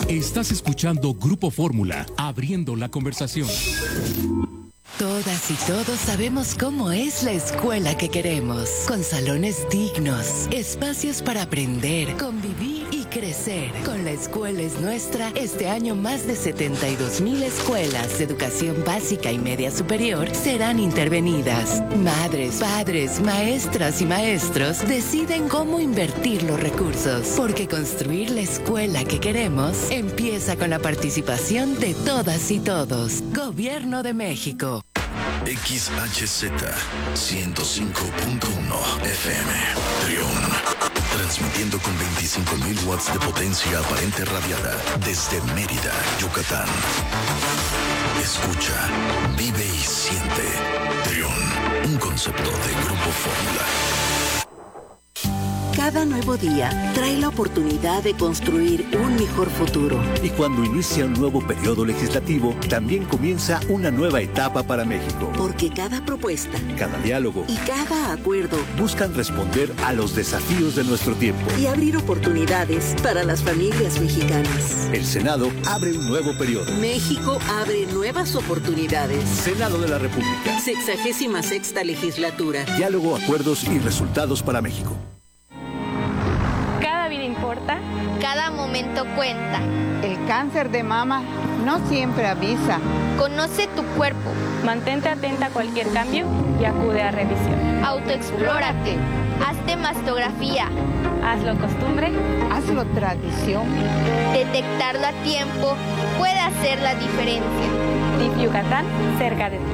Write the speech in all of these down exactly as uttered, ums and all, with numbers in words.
Estás escuchando Grupo Fórmula, abriendo la conversación. Todas y todos sabemos cómo es la escuela que queremos, con salones dignos, espacios para aprender, convivir y crecer. Con La Escuela es Nuestra, este año más de setenta y dos mil escuelas de educación básica y media superior serán intervenidas. Madres, padres, maestras y maestros deciden cómo invertir los recursos, porque construir la escuela que queremos empieza con la participación de todas y todos. Gobierno de México. X H Z ciento cinco punto uno F M Trión, transmitiendo con veinticinco mil watts de potencia aparente radiada desde Mérida, Yucatán. Escucha, vive y siente. Trión, un concepto de Grupo Fórmula. Cada nuevo día trae la oportunidad de construir un mejor futuro. Y cuando inicia un nuevo periodo legislativo, también comienza una nueva etapa para México. Porque cada propuesta, cada diálogo y cada acuerdo buscan responder a los desafíos de nuestro tiempo y abrir oportunidades para las familias mexicanas. El Senado abre un nuevo periodo. México abre nuevas oportunidades. Senado de la República. Sexagésima sexta legislatura. Diálogo, acuerdos y resultados para México. Importa. Cada momento cuenta. El cáncer de mama no siempre avisa. Conoce tu cuerpo. Mantente atenta a cualquier cambio y acude a revisión. Autoexplórate. Hazte mastografía. Hazlo costumbre. Hazlo tradición. Detectarlo a tiempo puede hacer la diferencia. D I F Yucatán, cerca de ti.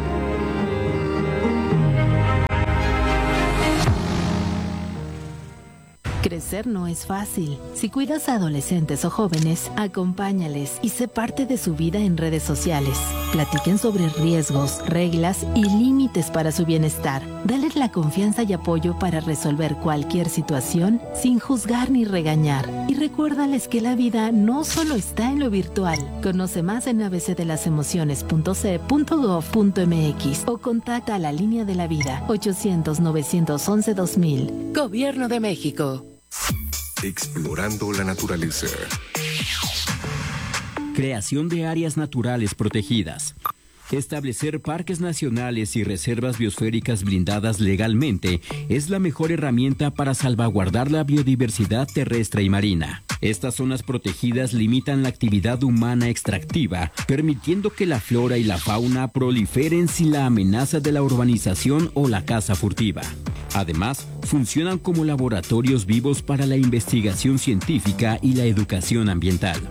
Crecer no es fácil. Si cuidas a adolescentes o jóvenes, acompáñales y sé parte de su vida en redes sociales. Platiquen sobre riesgos, reglas y límites para su bienestar. Dales la confianza y apoyo para resolver cualquier situación sin juzgar ni regañar. Y recuérdales que la vida no solo está en lo virtual. Conoce más en a b c de las emociones punto c punto gov punto m x o contacta a la línea de la vida ochocientos, novecientos once, dos mil. Gobierno de México. Explorando la naturaleza. Creación de áreas naturales protegidas. Establecer parques nacionales y reservas biosféricas blindadas legalmente es la mejor herramienta para salvaguardar la biodiversidad terrestre y marina. Estas zonas protegidas limitan la actividad humana extractiva, permitiendo que la flora y la fauna proliferen sin la amenaza de la urbanización o la caza furtiva. Además, funcionan como laboratorios vivos para la investigación científica y la educación ambiental.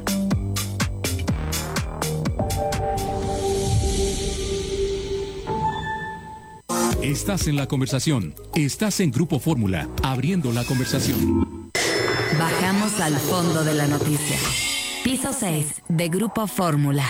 Estás en la conversación. Estás en Grupo Fórmula, abriendo la conversación. Bajamos al fondo de la noticia. Piso seis de Grupo Fórmula.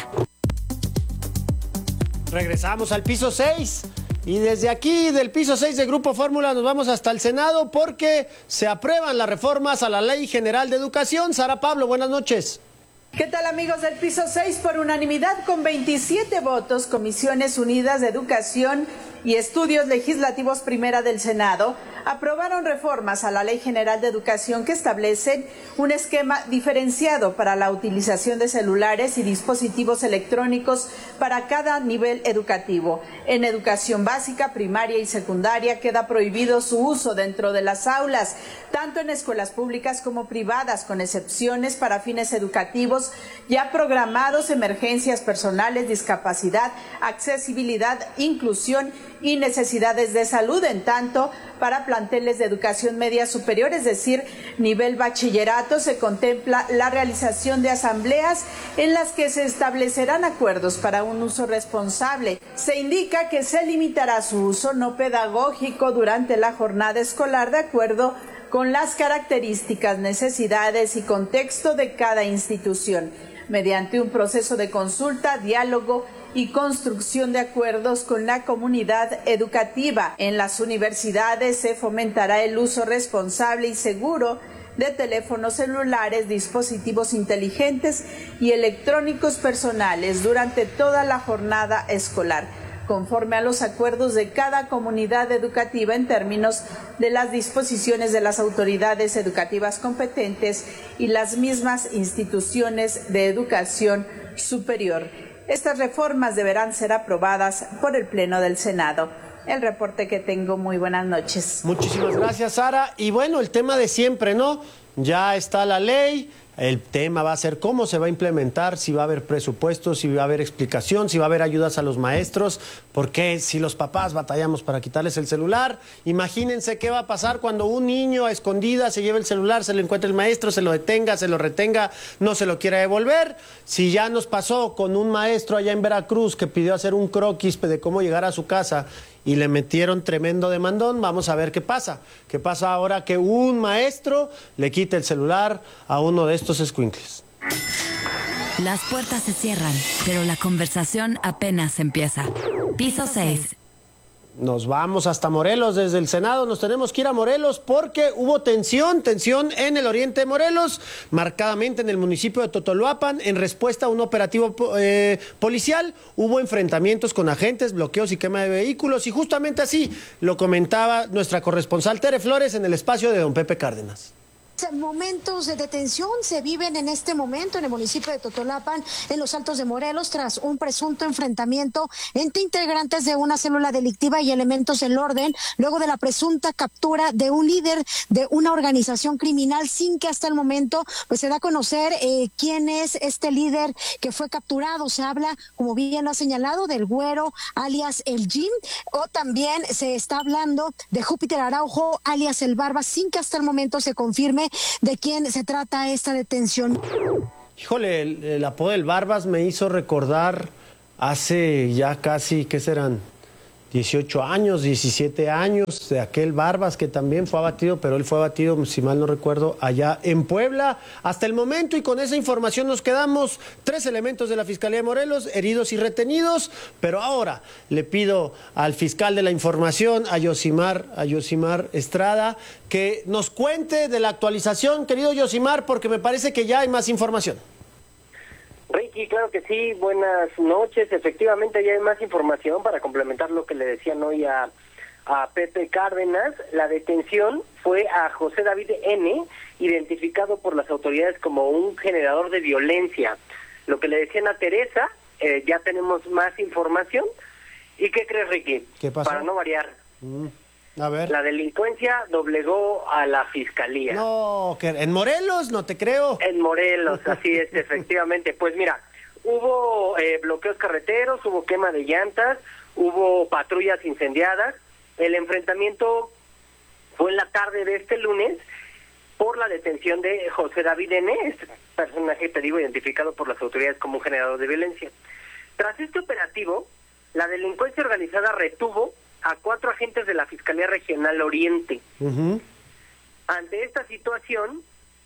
Regresamos al piso seis. Y desde aquí, del piso seis de Grupo Fórmula, nos vamos hasta el Senado porque se aprueban las reformas a la Ley General de Educación. Sara Pablo, buenas noches. ¿Qué tal, amigos del piso seis? Por unanimidad, con veintisiete votos, Comisiones Unidas de Educación y Estudios Legislativos Primera del Senado aprobaron reformas a la Ley General de Educación que establecen un esquema diferenciado para la utilización de celulares y dispositivos electrónicos para cada nivel educativo. En educación básica, primaria y secundaria queda prohibido su uso dentro de las aulas, tanto en escuelas públicas como privadas, con excepciones para fines educativos ya programados, emergencias personales, discapacidad, accesibilidad, inclusión y necesidades de salud. En tanto, para planteles de educación media superior, es decir, nivel bachillerato, se contempla la realización de asambleas en las que se establecerán acuerdos para un uso responsable. Se indica que se limitará su uso no pedagógico durante la jornada escolar de acuerdo con las características, necesidades y contexto de cada institución, mediante un proceso de consulta, diálogo y construcción de acuerdos con la comunidad educativa. En las universidades se fomentará el uso responsable y seguro de teléfonos celulares, dispositivos inteligentes y electrónicos personales durante toda la jornada escolar. conforme a los acuerdos de cada comunidad educativa en términos de las disposiciones de las autoridades educativas competentes y las mismas instituciones de educación superior. Estas reformas deberán ser aprobadas por el Pleno del Senado. El reporte que tengo. Muy buenas noches. Muchísimas gracias, Sara. Y bueno, el tema de siempre, ¿no? Ya está la ley. El tema va a ser cómo se va a implementar, si va a haber presupuestos, si va a haber explicación, si va a haber ayudas a los maestros, porque si los papás batallamos para quitarles el celular, imagínense qué va a pasar cuando un niño a escondidas se lleve el celular, se lo encuentre el maestro, se lo detenga, se lo retenga, no se lo quiera devolver. Si ya nos pasó con un maestro allá en Veracruz que pidió hacer un croquis de cómo llegar a su casa y le metieron tremendo demandón, vamos a ver qué pasa. ¿Qué pasa ahora que un maestro le quite el celular a uno de estos escuincles? Las puertas se cierran, pero la conversación apenas empieza. Piso seis. Nos vamos hasta Morelos, desde el Senado nos tenemos que ir a Morelos porque hubo tensión, tensión en el oriente de Morelos, marcadamente en el municipio de Totoloapan, en respuesta a un operativo eh, policial, hubo enfrentamientos con agentes, bloqueos y quema de vehículos, y justamente así lo comentaba nuestra corresponsal Tere Flores en el espacio de don Pepe Cárdenas. Momentos de detención se viven en este momento en el municipio de Totolapan, en los Altos de Morelos, tras un presunto enfrentamiento entre integrantes de una célula delictiva y elementos del orden, luego de la presunta captura de un líder de una organización criminal, sin que hasta el momento pues se da a conocer eh, quién es este líder que fue capturado. Se habla, como bien lo ha señalado, del Güero, alias el Jim, o también se está hablando de Júpiter Araujo, alias el Barba, sin que hasta el momento se confirme de quién se trata esta detención. Híjole, el, el apodo del Barbas me hizo recordar hace ya casi, ¿qué serán? dieciocho años, diecisiete años, de aquel Barbas que también fue abatido, pero él fue abatido, si mal no recuerdo, allá en Puebla. Hasta el momento, y con esa información nos quedamos, tres elementos de la Fiscalía de Morelos, heridos y retenidos, pero ahora le pido al fiscal de la información, a Yosimar, a Yosimar Estrada, que nos cuente de la actualización, querido Yosimar, porque me parece que ya hay más información. Ricky, claro que sí, buenas noches. Efectivamente, ya hay más información para complementar lo que le decían hoy a, a Pepe Cárdenas. La detención fue a José David N., identificado por las autoridades como un generador de violencia. Lo que le decían a Teresa, eh, ya tenemos más información. ¿Y qué crees, Ricky? ¿Qué pasó? Para no variar. Mm. A ver. La delincuencia doblegó a la fiscalía. No, que en Morelos, no te creo. En Morelos, así es, efectivamente. Pues mira, hubo eh, bloqueos carreteros, hubo quema de llantas, hubo patrullas incendiadas. El enfrentamiento fue en la tarde de este lunes por la detención de José David N., este personaje, te digo, identificado por las autoridades como un generador de violencia. Tras este operativo, la delincuencia organizada retuvo a cuatro agentes de la Fiscalía Regional Oriente. Uh-huh. Ante esta situación,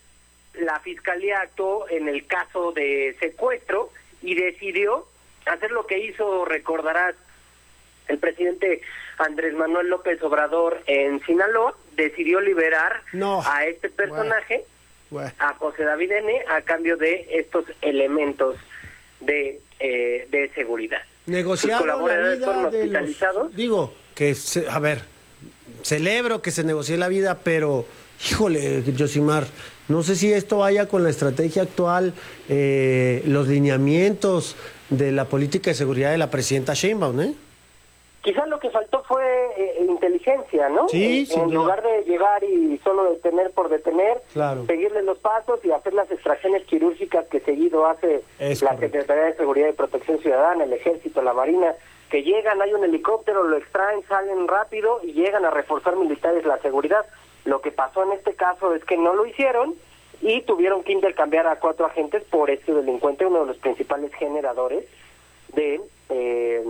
la Fiscalía actuó en el caso de secuestro y decidió hacer lo que hizo, recordarás, el presidente Andrés Manuel López Obrador en Sinaloa, decidió liberar no. a este personaje, bueno. Bueno. a José David N., a cambio de estos elementos de, eh, de seguridad. Negociaron la vida de los, digo, que, se, a ver, celebro que se negocie la vida, pero, híjole, Yosimar, no sé si esto vaya con la estrategia actual, eh, los lineamientos de la política de seguridad de la presidenta Sheinbaum, ¿eh? Quizás lo que faltó fue eh, inteligencia, ¿no? Sí, en, en lugar de llegar y solo detener por detener, claro. seguirle los pasos y hacer las extracciones quirúrgicas que seguido hace es la correcto. Secretaría de Seguridad y Protección Ciudadana, el Ejército, la Marina, que llegan, hay un helicóptero, lo extraen, salen rápido y llegan a reforzar militares la seguridad. Lo que pasó en este caso es que no lo hicieron y tuvieron que intercambiar a cuatro agentes por este delincuente, uno de los principales generadores de... Eh,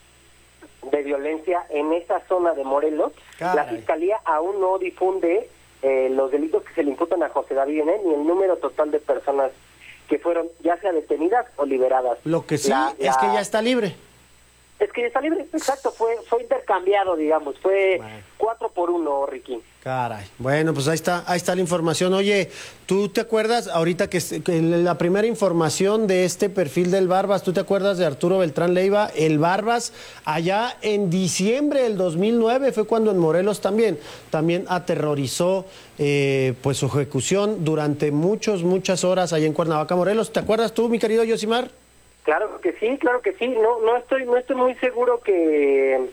de violencia en esa zona de Morelos. Caray. La Fiscalía aún no difunde eh, los delitos que se le imputan a José David N., ni el número total de personas que fueron ya sea detenidas o liberadas. Lo que sí la, es la... que ya está libre. Es que ya está libre, exacto, fue fue intercambiado, digamos, fue bueno. cuatro por uno, Ricky. Caray, bueno, pues ahí está, ahí está la información. Oye, ¿tú te acuerdas ahorita que, que la primera información de este perfil del Barbas, ¿tú te acuerdas de Arturo Beltrán Leiva? El Barbas, allá en diciembre del dos mil nueve, fue cuando en Morelos también, también aterrorizó eh, pues su ejecución durante muchos, muchas horas allá en Cuernavaca, Morelos. ¿Te acuerdas tú, mi querido Yosimar? Claro que sí, claro que sí. No, no estoy, no estoy muy seguro que,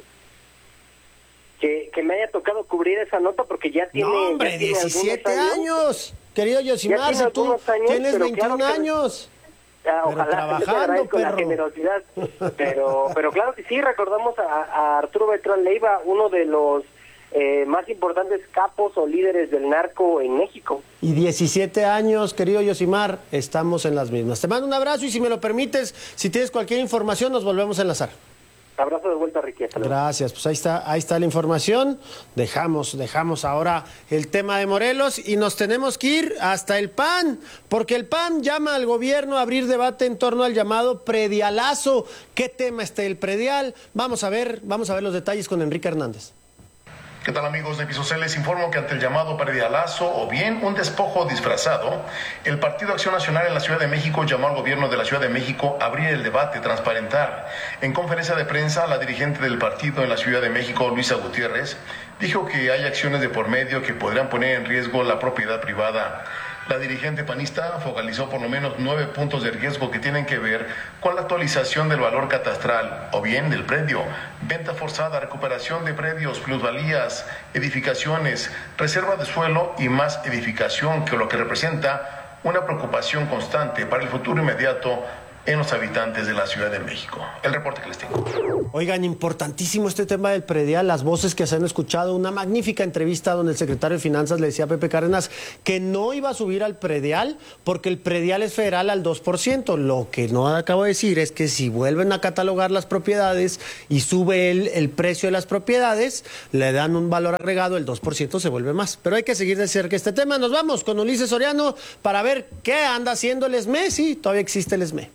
que que me haya tocado cubrir esa nota porque ya tiene. No, hombre, ya tiene diecisiete años. años, querido Yosimar, si tú años, tienes veintiún claro años. Que, ya, ojalá trabajando, con la generosidad, pero, pero claro que sí, recordamos a, a Arturo Beltrán Leiva, uno de los Eh, más importantes capos o líderes del narco en México. Y diecisiete años, querido Yosimar, estamos en las mismas. Te mando un abrazo y si me lo permites, si tienes cualquier información, nos volvemos a enlazar. Abrazo de vuelta, Ricky. Gracias, pues ahí está, ahí está la información. Dejamos, dejamos ahora el tema de Morelos y nos tenemos que ir hasta el P A N, porque el P A N llama al gobierno a abrir debate en torno al llamado predialazo. ¿Qué tema está el predial? Vamos a ver, vamos a ver los detalles con Enrique Hernández. ¿Qué tal, amigos de Piso seis? Les informo que ante el llamado predialazo o bien un despojo disfrazado, el Partido Acción Nacional en la Ciudad de México llamó al gobierno de la Ciudad de México a abrir el debate, transparentar. En conferencia de prensa, la dirigente del partido en la Ciudad de México, Luisa Gutiérrez, dijo que hay acciones de por medio que podrían poner en riesgo la propiedad privada. La dirigente panista focalizó por lo menos nueve puntos de riesgo que tienen que ver con la actualización del valor catastral o bien del predio, venta forzada, recuperación de predios, plusvalías, edificaciones, reserva de suelo y más edificación, que lo que representa una preocupación constante para el futuro inmediato en los habitantes de la Ciudad de México. El reporte que les tengo. Oigan, importantísimo este tema del predial, las voces que se han escuchado, una magnífica entrevista donde el secretario de Finanzas le decía a Pepe Cárdenas que no iba a subir al predial porque el predial es federal al dos por ciento. Lo que no acabo de decir es que si vuelven a catalogar las propiedades y sube el, el precio de las propiedades, le dan un valor agregado, el dos por ciento se vuelve más. Pero hay que seguir de cerca este tema. Nos vamos con Ulises Soriano para ver qué anda haciendo el ESME. Sí, todavía existe el ESME.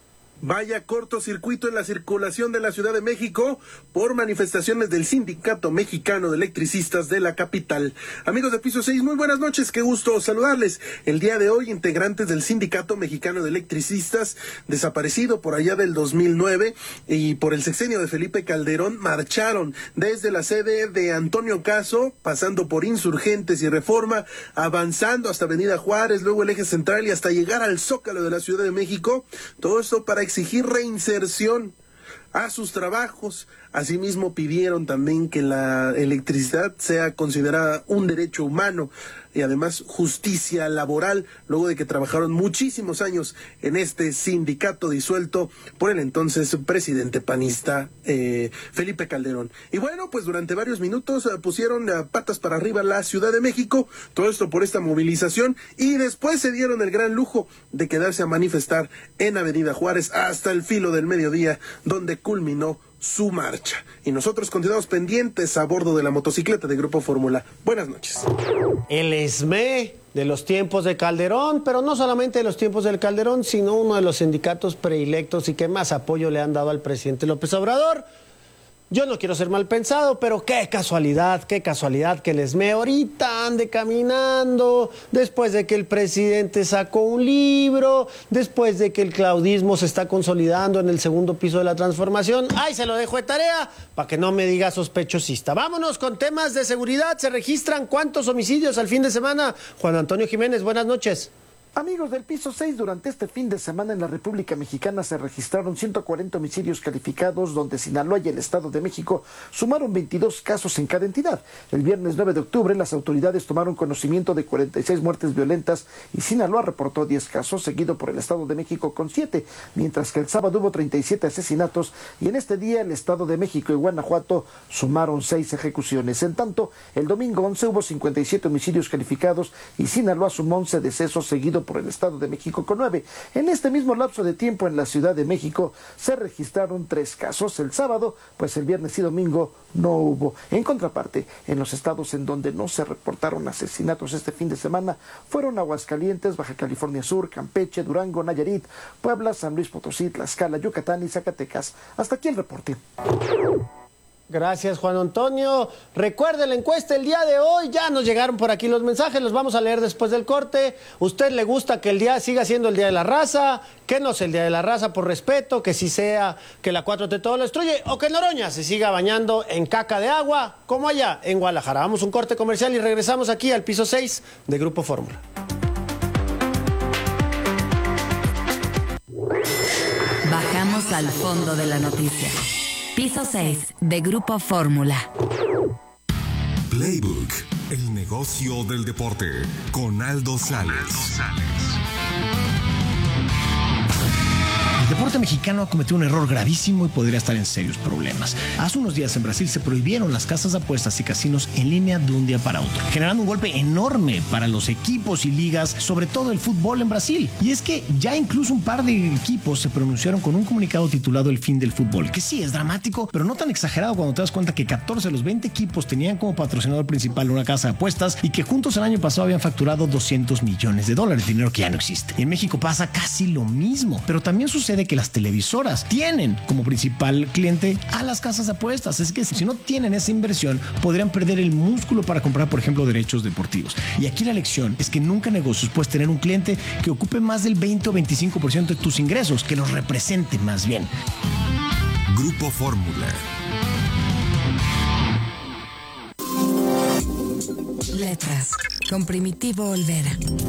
Vaya cortocircuito en la circulación de la Ciudad de México por manifestaciones del Sindicato Mexicano de Electricistas de la capital. Amigos de Piso seis, muy buenas noches, qué gusto saludarles. El día de hoy, integrantes del Sindicato Mexicano de Electricistas, desaparecido por allá del dos mil nueve y por el sexenio de Felipe Calderón, marcharon desde la sede de Antonio Caso, pasando por Insurgentes y Reforma, avanzando hasta Avenida Juárez, luego el Eje Central y hasta llegar al Zócalo de la Ciudad de México. Todo esto para exigir reinserción a sus trabajos. Asimismo pidieron también que la electricidad sea considerada un derecho humano y además justicia laboral, luego de que trabajaron muchísimos años en este sindicato disuelto por el entonces presidente panista eh, Felipe Calderón. Y bueno, pues durante varios minutos uh, pusieron uh, patas para arriba la Ciudad de México, todo esto por esta movilización, y después se dieron el gran lujo de quedarse a manifestar en Avenida Juárez hasta el filo del mediodía, donde culminó su marcha. Y nosotros continuamos pendientes a bordo de la motocicleta de Grupo Fórmula. Buenas noches. El ESME de los tiempos de Calderón, pero no solamente de los tiempos del Calderón, sino uno de los sindicatos predilectos y que más apoyo le han dado al presidente López Obrador. Yo no quiero ser mal pensado, pero qué casualidad, qué casualidad que el ESME ahorita ande caminando, después de que el presidente sacó un libro, después de que el claudismo se está consolidando en el segundo piso de la transformación. ¡Ay, se lo dejo de tarea! Para que no me diga sospechosista. Vámonos con temas de seguridad. ¿Se registran cuántos homicidios al fin de semana? Juan Antonio Jiménez, buenas noches. Amigos del Piso seis, durante este fin de semana en la República Mexicana se registraron ciento cuarenta homicidios calificados, donde Sinaloa y el Estado de México sumaron veintidós casos en cada entidad. El viernes nueve de octubre las autoridades tomaron conocimiento de cuarenta y seis muertes violentas y Sinaloa reportó diez casos, seguido por el Estado de México con siete, mientras que el sábado hubo treinta y siete asesinatos y en este día el Estado de México y Guanajuato sumaron seis ejecuciones. En tanto, el domingo once hubo cincuenta y siete homicidios calificados y Sinaloa sumó once decesos, seguido seguido por el Estado de México con nueve. En este mismo lapso de tiempo en la Ciudad de México se registraron tres casos el sábado, pues el viernes y domingo no hubo. En contraparte, en los estados en donde no se reportaron asesinatos este fin de semana fueron Aguascalientes, Baja California Sur, Campeche, Durango, Nayarit, Puebla, San Luis Potosí, Tlaxcala, Yucatán y Zacatecas. Hasta aquí el reporte. Gracias, Juan Antonio. Recuerde la encuesta el día de hoy. Ya nos llegaron por aquí los mensajes, los vamos a leer después del corte. ¿Usted le gusta que el día siga siendo el Día de la Raza? Que no sea el Día de la Raza por respeto, que sí sea que la cuatro T todo lo destruye, o que Noroña se siga bañando en caca de agua, como allá en Guadalajara. Vamos a un corte comercial y regresamos aquí al piso seis de Grupo Fórmula. Bajamos al fondo de la noticia. Piso seis de Grupo Fórmula. Playbook, el negocio del deporte, con Aldo Sales. El deporte mexicano ha cometido un error gravísimo y podría estar en serios problemas. Hace unos días en Brasil se prohibieron las casas de apuestas y casinos en línea de un día para otro, generando un golpe enorme para los equipos y ligas, sobre todo el fútbol en Brasil. Y es que ya incluso un par de equipos se pronunciaron con un comunicado titulado El fin del fútbol, que sí es dramático, pero no tan exagerado cuando te das cuenta que catorce de los veinte equipos tenían como patrocinador principal una casa de apuestas y que juntos el año pasado habían facturado doscientos millones de dólares, dinero que ya no existe. En México pasa casi lo mismo, pero también sucede que las televisoras tienen como principal cliente a las casas de apuestas. Es que si no tienen esa inversión, podrían perder el músculo para comprar, por ejemplo, derechos deportivos. Y aquí la lección es que nunca en negocios puedes tener un cliente que ocupe más del veinte o veinticinco por ciento de tus ingresos, que los represente más bien. Grupo Fórmula. Letras, con Primitivo Olvera.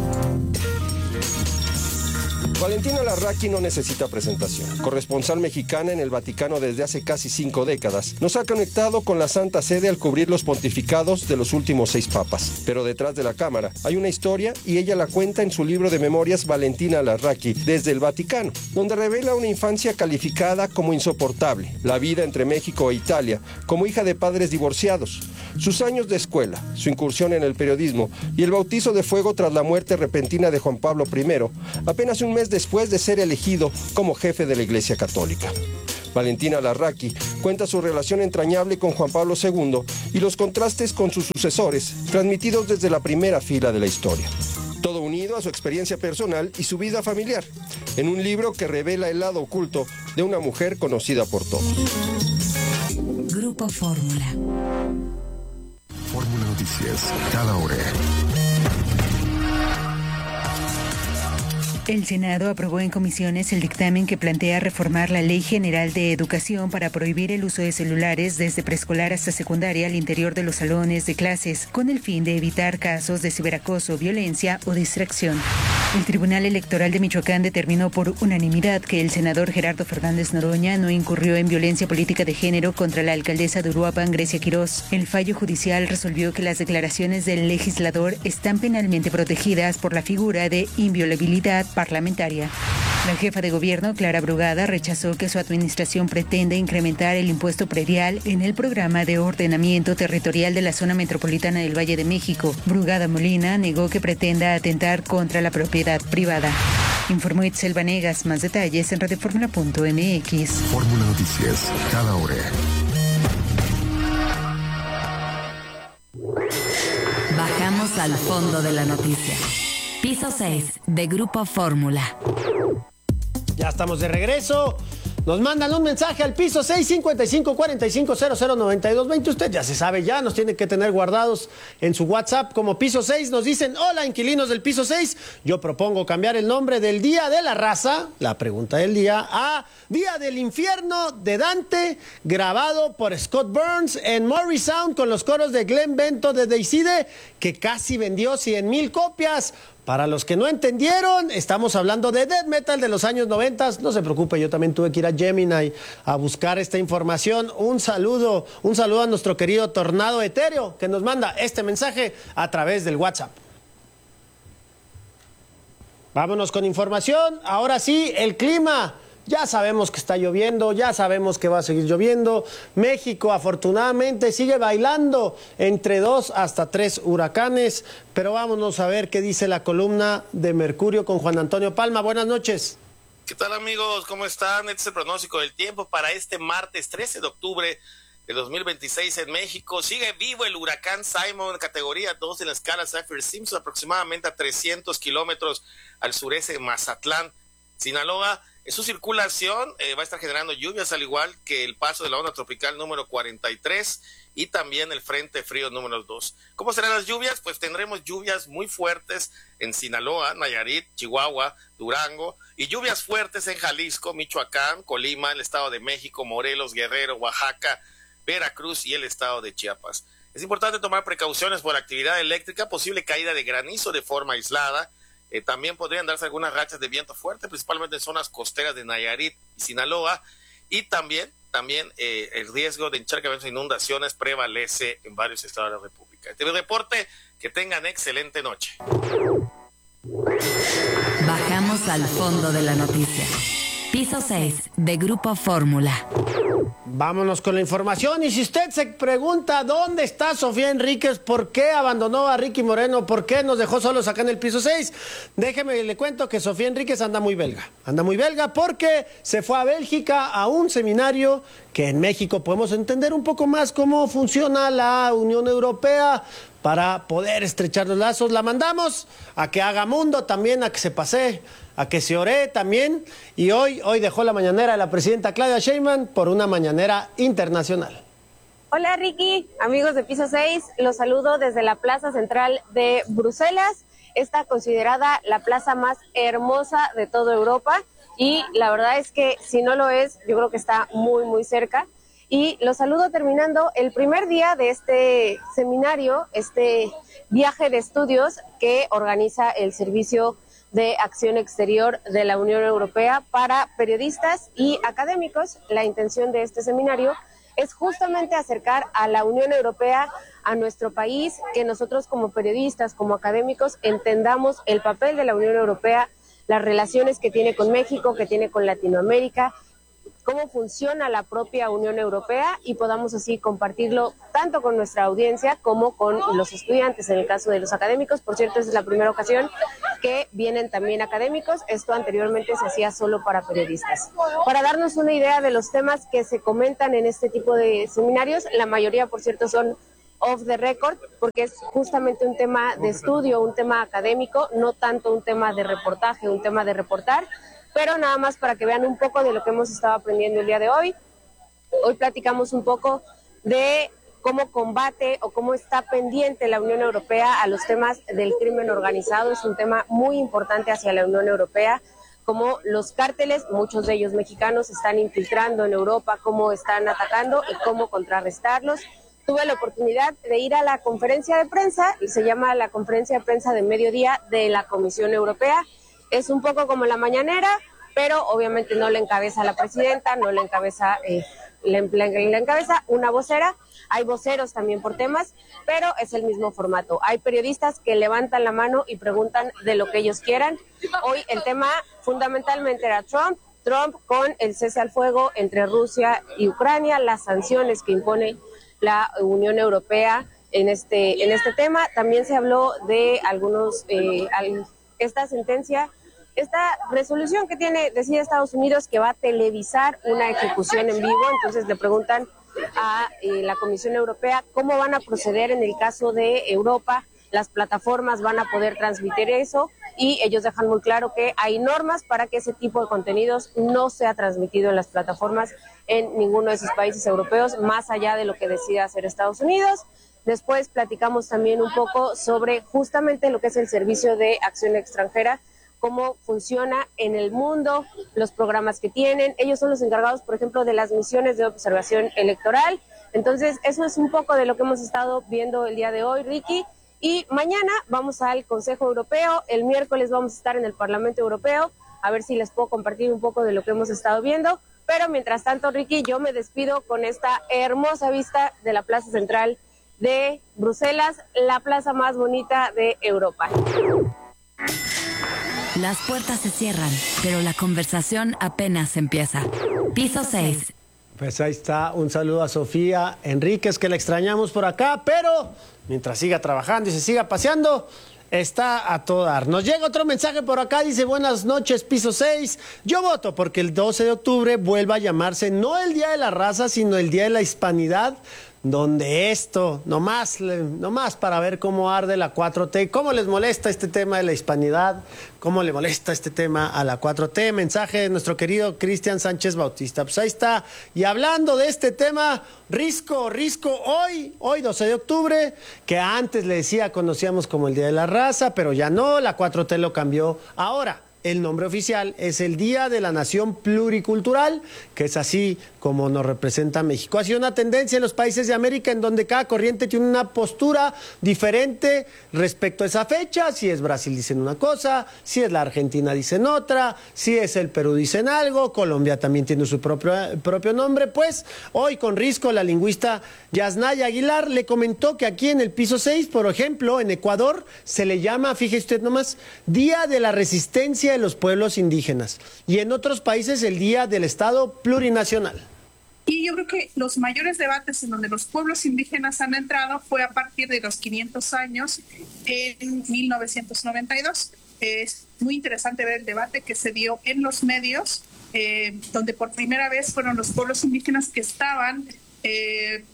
Valentina Larraqui no necesita presentación. Corresponsal mexicana en el Vaticano desde hace casi cinco décadas, nos ha conectado con la Santa Sede al cubrir los pontificados de los últimos seis papas. Pero detrás de la cámara hay una historia y ella la cuenta en su libro de memorias Valentina Larraqui desde el Vaticano, donde revela una infancia calificada como insoportable, la vida entre México e Italia, como hija de padres divorciados, sus años de escuela, su incursión en el periodismo y el bautizo de fuego tras la muerte repentina de Juan Pablo primero, apenas un mes después de ser elegido como jefe de la Iglesia Católica. Valentina Larraqui cuenta su relación entrañable con Juan Pablo segundo y los contrastes con sus sucesores, transmitidos desde la primera fila de la historia. Todo unido a su experiencia personal y su vida familiar, en un libro que revela el lado oculto de una mujer conocida por todos. Grupo Fórmula. Fórmula Noticias, cada hora. El Senado aprobó en comisiones el dictamen que plantea reformar la Ley General de Educación para prohibir el uso de celulares desde preescolar hasta secundaria al interior de los salones de clases, con el fin de evitar casos de ciberacoso, violencia o distracción. El Tribunal Electoral de Michoacán determinó por unanimidad que el senador Gerardo Fernández Noroña no incurrió en violencia política de género contra la alcaldesa de Uruapan, Grecia Quirós. El fallo judicial resolvió que las declaraciones del legislador están penalmente protegidas por la figura de inviolabilidad parlamentaria. La jefa de gobierno, Clara Brugada, rechazó que su administración pretenda incrementar el impuesto predial en el programa de ordenamiento territorial de la zona metropolitana del Valle de México. Brugada Molina negó que pretenda atentar contra la propiedad privada. Informó Itzel Vanegas. Más detalles en radioformula punto m x. Fórmula Noticias, cada hora. Bajamos al fondo de la noticia. Piso seis de Grupo Fórmula. Ya estamos de regreso. Nos mandan un mensaje al piso seis cincuenta y cinco cuarenta y cinco cero cero noventa y dos veinte. Usted ya se sabe, ya nos tiene que tener guardados en su WhatsApp como piso seis. Nos dicen: hola, inquilinos del piso seis. Yo propongo cambiar el nombre del Día de la Raza, la pregunta del día, a Día del Infierno de Dante, grabado por Scott Burns en Morrisound con los coros de Glenn Bento de Deicide, que casi vendió cien mil copias. Para los que no entendieron, estamos hablando de death metal de los años noventa. No se preocupe, yo también tuve que ir a Gemini a buscar esta información. Un saludo, un saludo a nuestro querido Tornado Etéreo, que nos manda este mensaje a través del WhatsApp. Vámonos con información. Ahora sí, el clima. Ya sabemos que está lloviendo, ya sabemos que va a seguir lloviendo. México afortunadamente sigue bailando entre dos hasta tres huracanes, pero vámonos a ver qué dice la columna de Mercurio con Juan Antonio Palma. Buenas noches. ¿Qué tal, amigos? ¿Cómo están? Este es el pronóstico del tiempo para este martes trece de octubre de dos mil veintiséis en México. Sigue vivo el huracán Simon, categoría dos en la escala Saffir-Simpson, aproximadamente a trescientos kilómetros al sureste de Mazatlán, Sinaloa. Su circulación eh, va a estar generando lluvias, al igual que el paso de la onda tropical número cuarenta y tres y también el frente frío número dos. ¿Cómo serán las lluvias? Pues tendremos lluvias muy fuertes en Sinaloa, Nayarit, Chihuahua, Durango, y lluvias fuertes en Jalisco, Michoacán, Colima, el Estado de México, Morelos, Guerrero, Oaxaca, Veracruz y el Estado de Chiapas. Es importante tomar precauciones por actividad eléctrica, posible caída de granizo de forma aislada. Eh, también podrían darse algunas rachas de viento fuerte, principalmente en zonas costeras de Nayarit y Sinaloa, y también, también eh, el riesgo de encharcamientos e inundaciones prevalece en varios estados de la República. Este reporte, que tengan excelente noche. Bajamos al fondo de la noticia. Piso seis de Grupo Fórmula. Vámonos con la información. Y si usted se pregunta dónde está Sofía Enríquez, por qué abandonó a Ricky Moreno, por qué nos dejó solos acá en el piso seis, déjeme le cuento que Sofía Enríquez anda muy belga. Anda muy belga porque se fue a Bélgica a un seminario que en México podemos entender un poco más cómo funciona la Unión Europea para poder estrechar los lazos. La mandamos a que haga mundo también, a que se pasee, a que se ore también, y hoy, hoy dejó la mañanera de la presidenta Claudia Sheinbaum por una mañanera internacional. Hola Ricky, amigos de Piso seis, los saludo desde la Plaza Central de Bruselas, está considerada la plaza más hermosa de toda Europa, y la verdad es que si no lo es, yo creo que está muy muy cerca, y los saludo terminando el primer día de este seminario, este viaje de estudios que organiza el Servicio de Acción Exterior de la Unión Europea para periodistas y académicos. La intención de este seminario es justamente acercar a la Unión Europea a nuestro país, que nosotros como periodistas, como académicos, entendamos el papel de la Unión Europea, las relaciones que tiene con México, que tiene con Latinoamérica, cómo funciona la propia Unión Europea y podamos así compartirlo tanto con nuestra audiencia como con los estudiantes, en el caso de los académicos. Por cierto, esta es la primera ocasión que vienen también académicos. Esto anteriormente se hacía solo para periodistas. Para darnos una idea de los temas que se comentan en este tipo de seminarios, la mayoría, por cierto, son off the record, porque es justamente un tema de estudio, un tema académico, no tanto un tema de reportaje, un tema de reportar, pero nada más para que vean un poco de lo que hemos estado aprendiendo el día de hoy. Hoy platicamos un poco de cómo combate o cómo está pendiente la Unión Europea a los temas del crimen organizado. Es un tema muy importante hacia la Unión Europea, cómo los cárteles, muchos de ellos mexicanos, están infiltrando en Europa, cómo están atacando y cómo contrarrestarlos. Tuve la oportunidad de ir a la conferencia de prensa, y se llama la conferencia de prensa de mediodía de la Comisión Europea. Es un poco como la mañanera, pero obviamente no le encabeza la presidenta, no le encabeza, eh, le, le, le encabeza una vocera. Hay voceros también por temas, pero es el mismo formato. Hay periodistas que levantan la mano y preguntan de lo que ellos quieran. Hoy el tema fundamentalmente era Trump, Trump con el cese al fuego entre Rusia y Ucrania, las sanciones que impone la Unión Europea en este, en este tema. También se habló de algunos, eh, al, esta sentencia, esta resolución que tiene, decide Estados Unidos que va a televisar una ejecución en vivo. Entonces le preguntan a eh, la Comisión Europea cómo van a proceder en el caso de Europa. Las plataformas van a poder transmitir eso, y ellos dejan muy claro que hay normas para que ese tipo de contenidos no sea transmitido en las plataformas en ninguno de esos países europeos, más allá de lo que decida hacer Estados Unidos. Después platicamos también un poco sobre justamente lo que es el Servicio de Acción Extranjera, cómo funciona en el mundo, los programas que tienen. Ellos son los encargados, por ejemplo, de las misiones de observación electoral. Entonces, eso es un poco de lo que hemos estado viendo el día de hoy, Ricky. Y mañana vamos al Consejo Europeo, el miércoles vamos a estar en el Parlamento Europeo, a ver si les puedo compartir un poco de lo que hemos estado viendo. Pero mientras tanto, Ricky, yo me despido con esta hermosa vista de la Plaza Central de Bruselas, la plaza más bonita de Europa. Las puertas se cierran, pero la conversación apenas empieza. Piso seis. Pues ahí está, un saludo a Sofía Enríquez, que la extrañamos por acá, pero mientras siga trabajando y se siga paseando, está a todo dar. Nos llega otro mensaje por acá, dice: buenas noches, piso seis. Yo voto porque el doce de octubre vuelva a llamarse no el Día de la Raza, sino el Día de la Hispanidad, donde esto, nomás, nomás para ver cómo arde la cuatro T, cómo les molesta este tema de la hispanidad, cómo le molesta este tema a la cuatro T. Mensaje de nuestro querido Cristian Sánchez Bautista. Pues ahí está. Y hablando de este tema, Risco, Risco, hoy, hoy doce de octubre, que antes le decía, conocíamos como el Día de la Raza, pero ya no, la cuatro T lo cambió ahora. El nombre oficial es el Día de la Nación Pluricultural, que es así como nos representa México. Ha sido una tendencia en los países de América en donde cada corriente tiene una postura diferente respecto a esa fecha. Si es Brasil dicen una cosa, si es la Argentina dicen otra, si es el Perú dicen algo, Colombia también tiene su propio, propio nombre. Pues hoy con Risco, la lingüista Yasnaya Aguilar le comentó que aquí en el piso seis, por ejemplo, en Ecuador, se le llama, fíjese usted nomás, Día de la Resistencia de los Pueblos Indígenas, y en otros países el Día del Estado Plurinacional. Y yo creo que los mayores debates en donde los pueblos indígenas han entrado fue a partir de los quinientos años, en mil novecientos noventa y dos. Es muy interesante ver el debate que se dio en los medios, eh, donde por primera vez fueron los pueblos indígenas que estaban eh,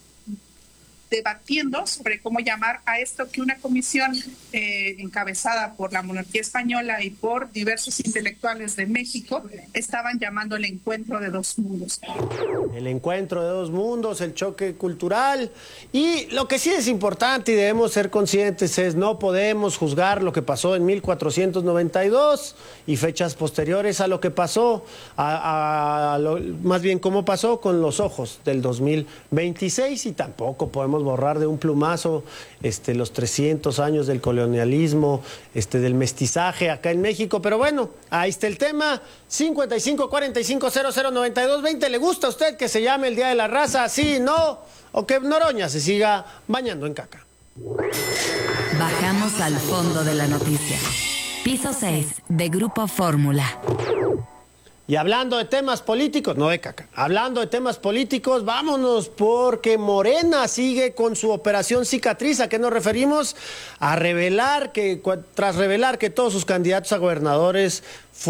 debatiendo sobre cómo llamar a esto que una comisión eh, encabezada por la monarquía española y por diversos intelectuales de México estaban llamando el encuentro de dos mundos. El encuentro de dos mundos, el choque cultural. Y lo que sí es importante y debemos ser conscientes es no podemos juzgar lo que pasó en mil cuatrocientos noventa y dos y fechas posteriores a lo que pasó, a, a lo, más bien cómo pasó con los ojos del dos mil veintiséis, y tampoco podemos borrar de un plumazo este, los trescientos años del colonialismo, este, del mestizaje acá en México. Pero bueno, ahí está el tema. cincuenta y cinco cuarenta y cinco cero cero noventa y dos veinte. ¿Le gusta a usted que se llame el Día de la Raza? ¿Sí, no? ¿O que Noroña se siga bañando en caca? Bajamos al fondo de la noticia. Piso seis de Grupo Fórmula. Y hablando de temas políticos, no de caca, hablando de temas políticos, vámonos, porque Morena sigue con su operación cicatriz. ¿A qué nos referimos? A revelar que, tras revelar que todos sus candidatos a gobernadores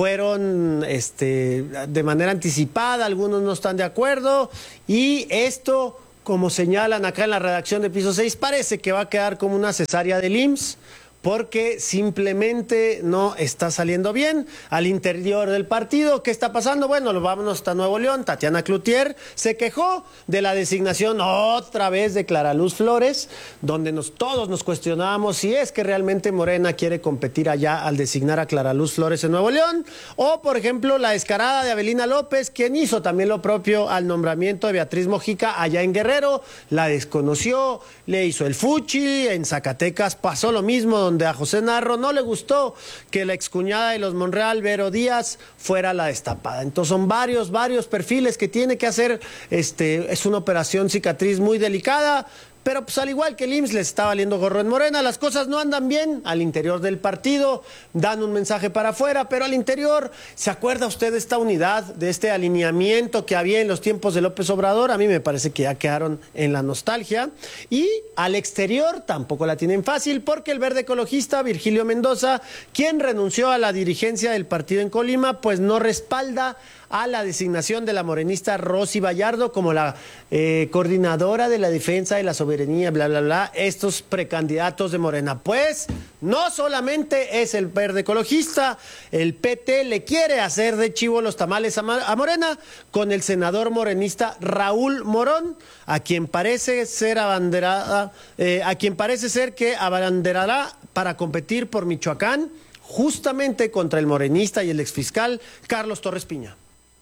fueron este, de manera anticipada, algunos no están de acuerdo, y esto, como señalan acá en la redacción de Piso seis, parece que va a quedar como una cesárea del I M S S, porque simplemente no está saliendo bien al interior del partido. ¿Qué está pasando? Bueno, lo vámonos hasta Nuevo León. Tatiana Cloutier se quejó de la designación otra vez de Clara Luz Flores, donde nos, todos nos cuestionábamos si es que realmente Morena quiere competir allá al designar a Clara Luz Flores en Nuevo León. O, por ejemplo, la descarada de Avelina López, quien hizo también lo propio al nombramiento de Beatriz Mojica allá en Guerrero. La desconoció, le hizo el fuchi. En Zacatecas pasó lo mismo, donde a José Narro no le gustó que la excuñada de los Monreal, Vero Díaz, fuera la destapada. Entonces son varios, varios perfiles que tiene que hacer. Este, es una operación cicatriz muy delicada. Pero pues al igual que el I M S S les está valiendo gorro en Morena, las cosas no andan bien al interior del partido, dan un mensaje para afuera, pero al interior, ¿se acuerda usted de esta unidad, de este alineamiento que había en los tiempos de López Obrador? A mí me parece que ya quedaron en la nostalgia. Y al exterior tampoco la tienen fácil, porque el verde ecologista Virgilio Mendoza, quien renunció a la dirigencia del partido en Colima, pues no respalda a la designación de la morenista Rosy Vallardo como la eh, coordinadora de la defensa de la soberanía, bla, bla, bla, estos precandidatos de Morena. Pues no solamente es el verde ecologista, el P T le quiere hacer de chivo los tamales a, a Morena con el senador morenista Raúl Morón, a quien parece ser abanderada, eh, a quien parece ser que abanderará para competir por Michoacán, justamente contra el morenista y el exfiscal Carlos Torres Piña.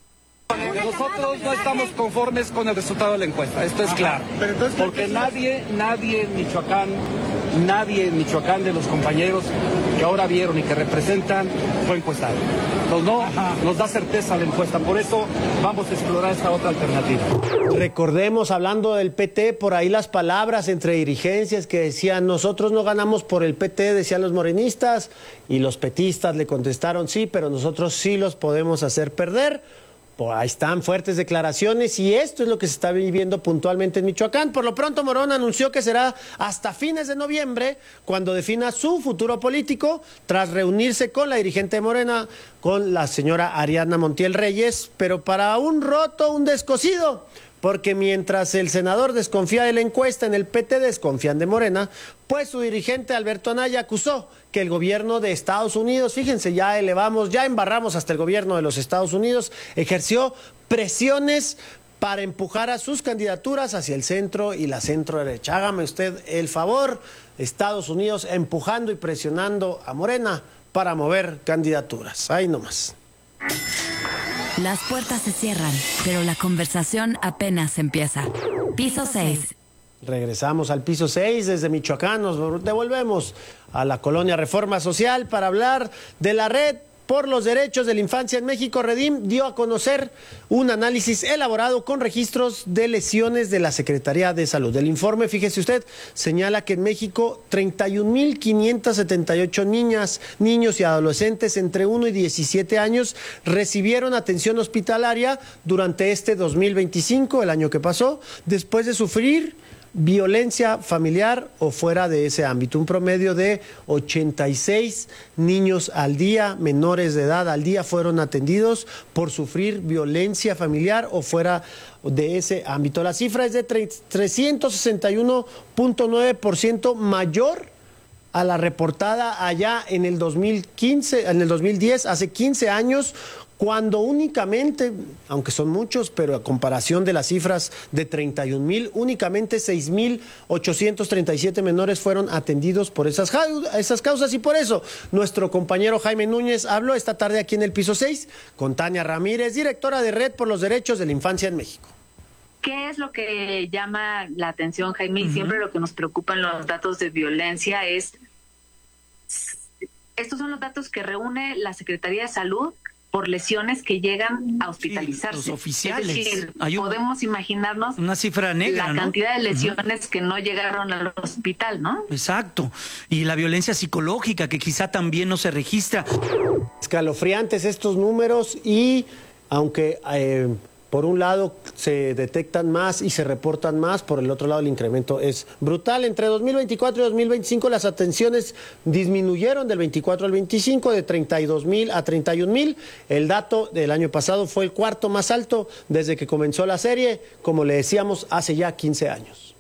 Nosotros no estamos conformes con el resultado de la encuesta, esto es claro, porque nadie, nadie en Michoacán nadie en Michoacán de los compañeros que ahora vieron y que representan fue encuestado. Entonces no nos da certeza la encuesta, por eso vamos a explorar esta otra alternativa. Recordemos, hablando del P T, por ahí las palabras entre dirigencias que decían, nosotros no ganamos por el P T, decían los morenistas, y los petistas le contestaron, sí, pero nosotros sí los podemos hacer perder. Pues ahí están fuertes declaraciones y esto es lo que se está viviendo puntualmente en Michoacán. Por lo pronto, Morón anunció que será hasta fines de noviembre cuando defina su futuro político, tras reunirse con la dirigente de Morena, con la señora Ariadna Montiel Reyes, pero para un roto, un descosido. Porque mientras el senador desconfía de la encuesta, en el P T desconfían de Morena, pues su dirigente Alberto Anaya acusó que el gobierno de Estados Unidos, fíjense, ya elevamos, ya embarramos hasta el gobierno de los Estados Unidos, ejerció presiones para empujar a sus candidaturas hacia el centro y la centro derecha. Hágame usted el favor, Estados Unidos empujando y presionando a Morena para mover candidaturas. Ahí nomás. Las puertas se cierran, pero la conversación apenas empieza. Piso seis. Regresamos al piso seis desde Michoacán, nos devolvemos a la colonia Reforma Social para hablar de la Red por los Derechos de la Infancia en México. Redim dio a conocer un análisis elaborado con registros de lesiones de la Secretaría de Salud. El informe, fíjese usted, señala que en México treinta y un mil quinientos setenta y ocho niñas, niños y adolescentes entre uno y diecisiete años recibieron atención hospitalaria durante este dos mil veinticinco, el año que pasó, después de sufrir violencia familiar o fuera de ese ámbito. Un promedio de ochenta y seis niños al día, menores de edad al día, fueron atendidos por sufrir violencia familiar o fuera de ese ámbito. La cifra es de trescientos sesenta y uno punto nueve por ciento mayor a la reportada allá en el dos mil quince, en el dos mil diez, hace quince años, cuando únicamente, aunque son muchos, pero a comparación de las cifras de treinta y un mil, únicamente seis mil ochocientos treinta y siete menores fueron atendidos por esas, esas causas, y por eso nuestro compañero Jaime Núñez habló esta tarde aquí en el piso seis con Tania Ramírez, directora de Red por los Derechos de la Infancia en México. ¿Qué es lo que llama la atención, Jaime? Uh-huh. Siempre lo que nos preocupa en los datos de violencia es, estos son los datos que reúne la Secretaría de Salud por lesiones que llegan a hospitalizarse. Sí, los oficiales. Es decir, Hay un, podemos imaginarnos una cifra negra, la ¿no? cantidad de lesiones uh-huh. que no llegaron al hospital, ¿no? Exacto. Y la violencia psicológica, que quizá también no se registra. Escalofriantes estos números, y aunque eh, por un lado se detectan más y se reportan más, por el otro lado el incremento es brutal. Entre dos mil veinticuatro y dos mil veinticinco las atenciones disminuyeron del veinticuatro al veinticinco, de treinta y dos mil a treinta y un mil. El dato del año pasado fue el cuarto más alto desde que comenzó la serie, como le decíamos, hace ya quince años.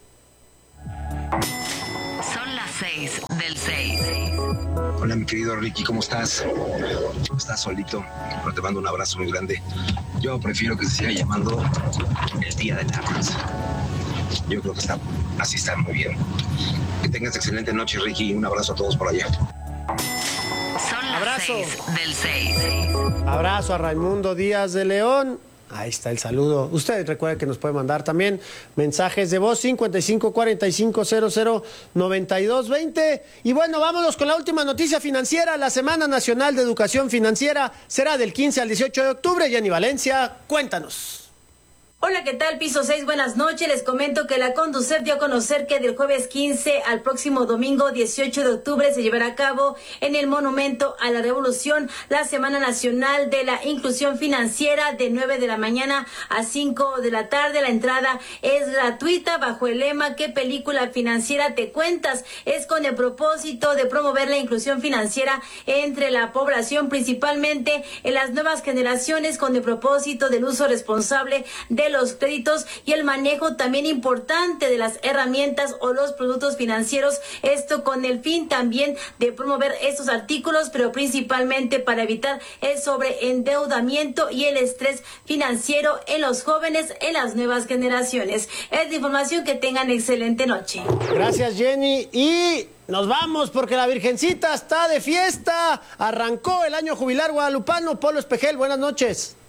Son las seis del seis. Hola, mi querido Ricky, ¿cómo estás? Estás solito, pero te mando un abrazo muy grande. Yo prefiero que se siga llamando el Día de la Raza. Yo creo que está, así está muy bien. Que tengas excelente noche, Ricky, y un abrazo a todos por allá. Son las abrazo. seis del seis. Abrazo a Raimundo Díaz de León. Ahí está el saludo. Ustedes recuerden que nos pueden mandar también mensajes de voz cincuenta y cinco cuarenta y cinco cero cero noventa y dos veinte. Y bueno, vámonos con la última noticia financiera. La Semana Nacional de Educación Financiera será del quince al dieciocho de octubre. Jenny Valencia, cuéntanos. Hola, ¿qué tal? Piso seis, buenas noches. Les comento que la Conducef dio a conocer que del jueves quince al próximo domingo dieciocho de octubre se llevará a cabo en el Monumento a la Revolución la Semana Nacional de la Inclusión Financiera, de nueve de la mañana a cinco de la tarde. La entrada es gratuita bajo el lema ¿Qué película financiera te cuentas? Es con el propósito de promover la inclusión financiera entre la población, principalmente en las nuevas generaciones, con el propósito del uso responsable de los créditos y el manejo también importante de las herramientas o los productos financieros, esto con el fin también de promover estos artículos, pero principalmente para evitar el sobreendeudamiento y el estrés financiero en los jóvenes, en las nuevas generaciones. Es de información, que tengan excelente noche. Gracias, Jenny, y nos vamos porque la Virgencita está de fiesta. Arrancó el año jubilar guadalupano. Polo Espejel, buenas noches.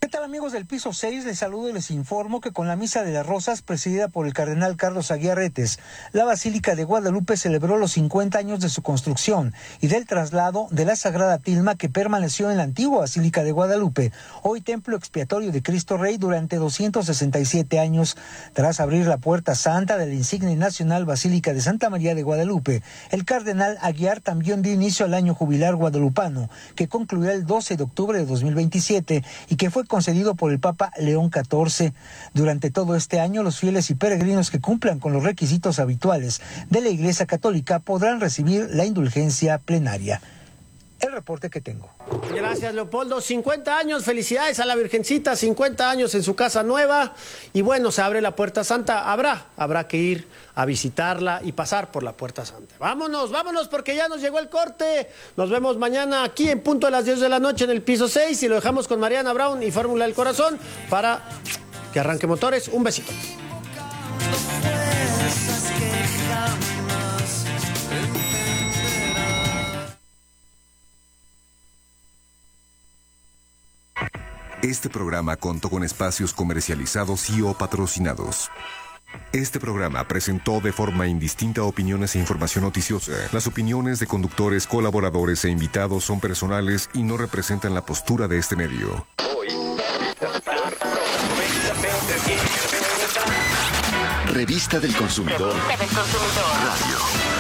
¿Qué tal, amigos del piso seis? Les saludo y les informo que con la Misa de las Rosas, presidida por el cardenal Carlos Aguiar Retes, la Basílica de Guadalupe celebró los cincuenta años de su construcción y del traslado de la Sagrada Tilma que permaneció en la antigua Basílica de Guadalupe, hoy templo expiatorio de Cristo Rey, durante doscientos sesenta y siete años. Tras abrir la puerta santa de la insigne y nacional Basílica de Santa María de Guadalupe, el cardenal Aguiar también dio inicio al año jubilar guadalupano, que concluirá el doce de octubre de dos mil veintisiete y que fue concedido por el Papa León catorce. Durante todo este año, los fieles y peregrinos que cumplan con los requisitos habituales de la Iglesia Católica podrán recibir la indulgencia plenaria. El reporte que tengo. Gracias, Leopoldo. cincuenta años, felicidades a la Virgencita, cincuenta años en su casa nueva. Y bueno, se abre la Puerta Santa. Habrá, habrá que ir a visitarla y pasar por la Puerta Santa. Vámonos, vámonos, porque ya nos llegó el corte. Nos vemos mañana aquí en punto de las diez de la noche en el piso seis y lo dejamos con Mariana Brown y Fórmula del Corazón para que arranque motores. Un besito. Este programa contó con espacios comercializados y o patrocinados. Este programa presentó de forma indistinta opiniones e información noticiosa. Las opiniones de conductores, colaboradores e invitados son personales y no representan la postura de este medio. Revista del Consumidor. Radio.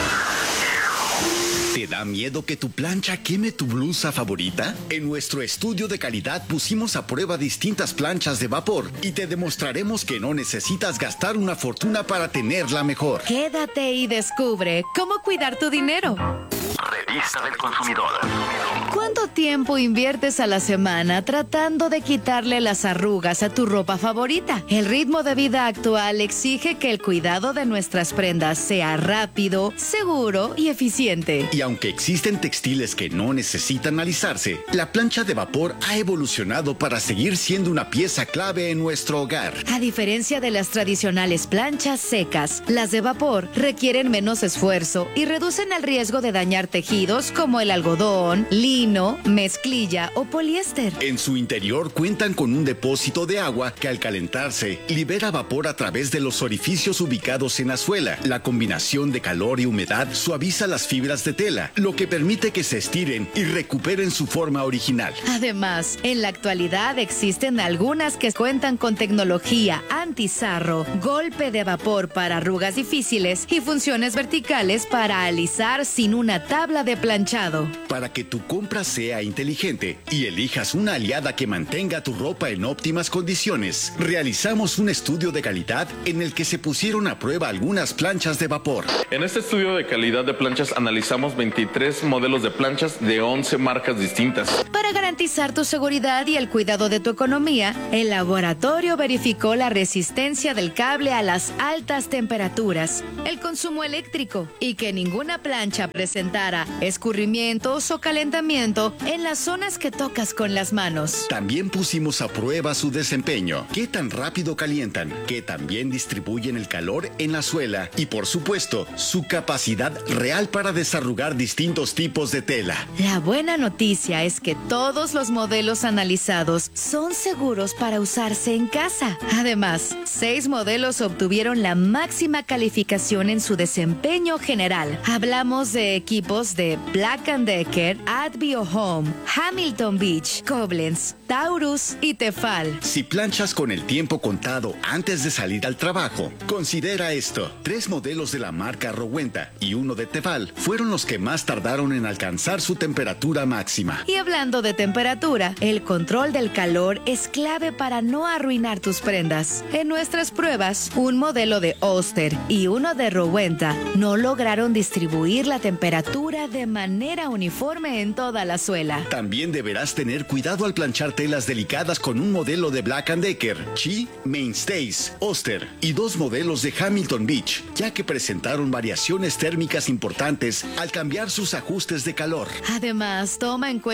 ¿Te da miedo que tu plancha queme tu blusa favorita? En nuestro estudio de calidad pusimos a prueba distintas planchas de vapor y te demostraremos que no necesitas gastar una fortuna para tenerla mejor. Quédate y descubre cómo cuidar tu dinero. Revista del Consumidor. ¿Cuánto tiempo inviertes a la semana tratando de quitarle las arrugas a tu ropa favorita? El ritmo de vida actual exige que el cuidado de nuestras prendas sea rápido, seguro y eficiente. Y aunque existen textiles que no necesitan alisarse, la plancha de vapor ha evolucionado para seguir siendo una pieza clave en nuestro hogar. A diferencia de las tradicionales planchas secas, las de vapor requieren menos esfuerzo y reducen el riesgo de dañar tejidos como el algodón, lino, mezclilla o poliéster. En su interior cuentan con un depósito de agua que al calentarse libera vapor a través de los orificios ubicados en la suela. La combinación de calor y humedad suaviza las fibras de tela, lo que permite que se estiren y recuperen su forma original. Además, en la actualidad existen algunas que cuentan con tecnología anti-sarro, golpe de vapor para arrugas difíciles y funciones verticales para alisar sin una tabla de planchado. Para que tu compra sea inteligente y elijas una aliada que mantenga tu ropa en óptimas condiciones, realizamos un estudio de calidad en el que se pusieron a prueba algunas planchas de vapor. En este estudio de calidad de planchas analizamos veintitrés modelos de planchas de once marcas distintas. Para garantizar tu seguridad y el cuidado de tu economía, el laboratorio verificó la resistencia del cable a las altas temperaturas, el consumo eléctrico y que ninguna plancha presentara escurrimientos o calentamiento en las zonas que tocas con las manos. También pusimos a prueba su desempeño, qué tan rápido calientan, qué tan bien distribuyen el calor en la suela y, por supuesto, su capacidad real para desarrugar distintos tipos de tela. La buena noticia es que todos los modelos analizados son seguros para usarse en casa. Además, seis modelos obtuvieron la máxima calificación en su desempeño general. Hablamos de equipos de Black and Decker, Advio Home, Hamilton Beach, Koblenz, Taurus y Tefal. Si planchas con el tiempo contado antes de salir al trabajo, considera esto. Tres modelos de la marca Rowenta y uno de Tefal fueron los que más tardaron en alcanzar su temperatura máxima. Y hablando de temperatura, el control del calor es clave para no arruinar tus prendas. En nuestras pruebas, un modelo de Oster y uno de Rowenta no lograron distribuir la temperatura de manera uniforme en toda la suela. También deberás tener cuidado al planchar telas delicadas con un modelo de Black and Decker, Chi, Mainstays, Oster y dos modelos de Hamilton Beach, ya que presentaron variaciones térmicas importantes al cambiar sus ajustes de calor. Además, toma en cuenta que un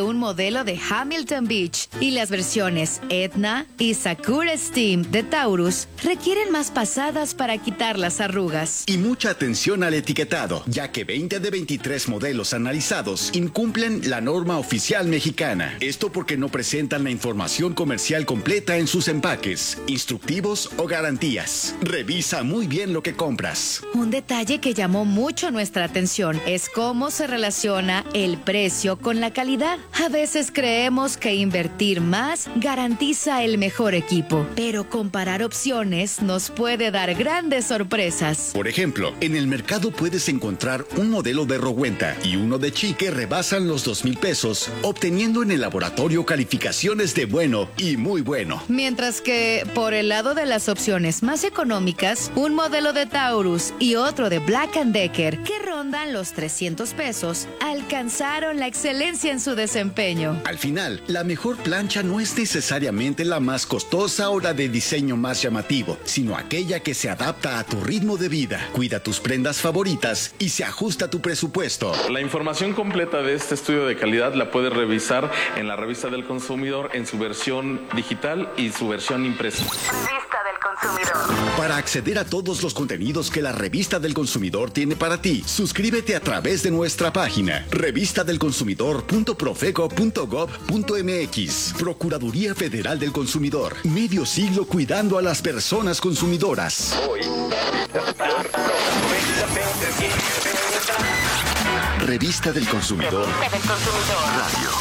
un modelo de Hamilton Beach y las versiones Etna y Sakura Steam de Taurus requieren más pasadas para quitar las arrugas. Y mucha atención al etiquetado, ya que veinte de veintitrés modelos analizados incumplen la norma oficial mexicana. Esto porque no presentan la información comercial completa en sus empaques, instructivos o garantías. Revisa muy bien lo que compras. Un detalle que llamó mucho nuestra atención es cómo se relaciona el precio con la calidad. A veces creemos que invertir más garantiza el mejor equipo, pero comparar opciones nos puede dar grandes sorpresas. Por ejemplo, en el mercado puedes encontrar un modelo de Rowenta y uno de Chi que rebasan los dos mil pesos, obteniendo en el laboratorio calificaciones de bueno y muy bueno. Mientras que, por el lado de las opciones más económicas, un modelo de Taurus y otro de Black and Decker, que rondan los trescientos pesos, alcanzaron la excelencia en su desempeño. Al final, la mejor plancha no es necesariamente la más costosa o la de diseño más llamativo, sino aquella que se adapta a tu ritmo de vida, cuida tus prendas favoritas y se ajusta a tu presupuesto. La información completa de este estudio de calidad la puedes revisar en la Revista del Consumidor en su versión digital y su versión impresa. Revista del Consumidor. Para acceder a todos los contenidos que la Revista del Consumidor tiene para ti, suscríbete a través de nuestra página revista del consumidor punto profeco punto gob punto mx. Procuraduría Federal del Consumidor. Medio siglo cuidando a las personas consumidoras. Hoy. Revista del Consumidor. Radio.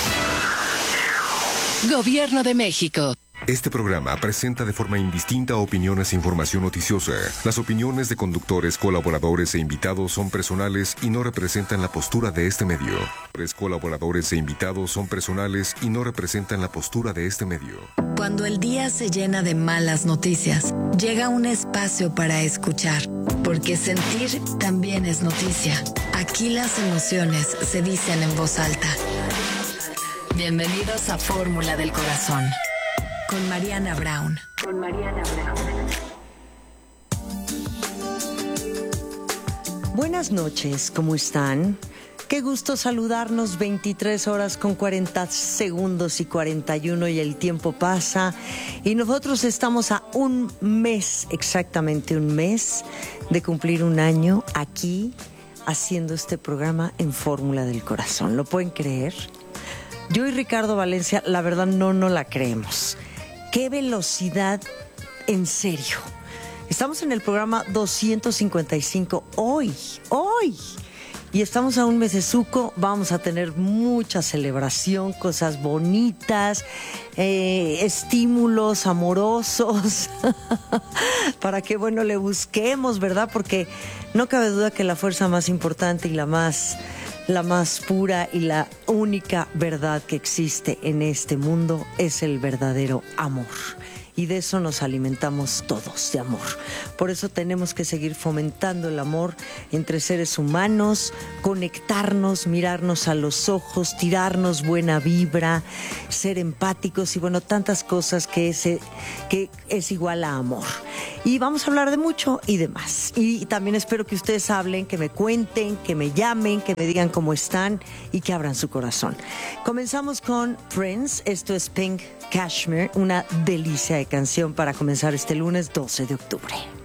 Gobierno de México. Este programa presenta de forma indistinta opiniones e información noticiosa. Las opiniones de conductores, colaboradores e invitados son personales y no representan la postura de este medio. Los colaboradores e invitados son personales y no representan la postura de este medio. Cuando el día se llena de malas noticias, llega un espacio para escuchar, porque sentir también es noticia. Aquí las emociones se dicen en voz alta. Bienvenidos a Fórmula del Corazón. Con Mariana Brown. Con Mariana Brown. Buenas noches, ¿cómo están? Qué gusto saludarnos, veintitrés horas con cuarenta segundos y cuarenta y uno y el tiempo pasa. Y nosotros estamos a un mes, exactamente un mes, de cumplir un año aquí haciendo este programa en Fórmula del Corazón. ¿Lo pueden creer? Yo y Ricardo Valencia, la verdad, no nos la creemos. ¡Qué velocidad! En serio. Estamos en el programa doscientos cincuenta y cinco hoy, hoy. Y estamos a un mesezuco, vamos a tener mucha celebración, cosas bonitas, eh, estímulos amorosos, para que, bueno, le busquemos, ¿verdad? Porque no cabe duda que la fuerza más importante y la más... la más pura y la única verdad que existe en este mundo es el verdadero amor. Y de eso nos alimentamos todos, de amor. Por eso tenemos que seguir fomentando el amor entre seres humanos, conectarnos, mirarnos a los ojos, tirarnos buena vibra, ser empáticos y, bueno, tantas cosas que es, que es igual a amor. Y vamos a hablar de mucho y de más. Y también espero que ustedes hablen, que me cuenten, que me llamen, que me digan cómo están y que abran su corazón. Comenzamos con Prince. Esto es Pink Cashmere, una delicia de canción para comenzar este lunes doce de octubre.